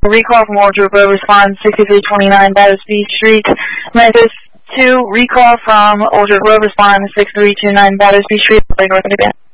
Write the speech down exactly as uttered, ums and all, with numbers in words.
Recall from Old Road, respond sixty-three twenty-nine Battersby Street. Memphis two, recall from Old Road, respond six three two nine Battersby Street, North Indiana.